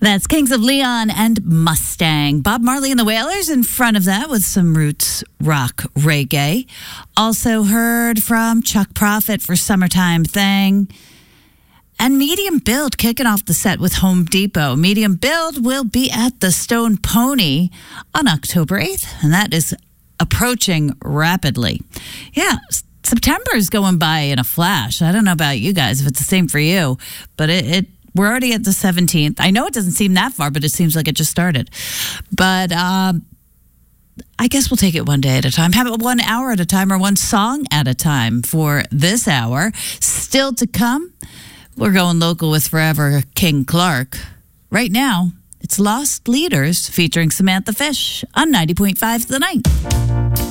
That's Kings of Leon and Mustang. Bob Marley and the Wailers in front of that with some roots rock reggae. Also heard from Chuck Prophet for Summertime Thing. And Medium Build kicking off the set with Home Depot. Medium Build will be at the Stone Pony on October 8th, and that is approaching rapidly. Yeah, September is going by in a flash. I don't know about you guys, if it's the same for you, but we're already at the 17th. I know it doesn't seem that far, but it seems like it just started. But I guess we'll take it one day at a time. Have it 1 hour at a time or one song at a time for this hour. Still to come, we're going local with Forever King Clark. Right now, it's Lost Leaders featuring Samantha Fish on 90.5 The Night.